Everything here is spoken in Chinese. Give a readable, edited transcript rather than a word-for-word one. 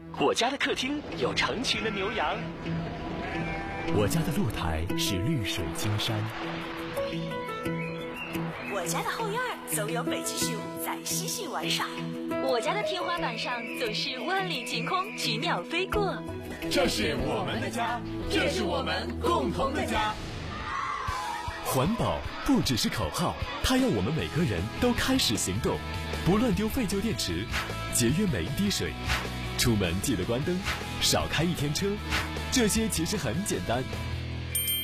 我家的客厅有成群的牛羊， 我家的露台是绿水青山， 我家的后院总有北极熊在嬉戏玩耍， 我家的天花板上总是万里晴空，奇鸟飞过。 这是我们的家，这是我们共同的家。 环保不只是口号，它要我们每个人都开始行动，不乱丢废旧电池，节约每一滴水，出门记得关灯，少开一天车，这些其实很简单，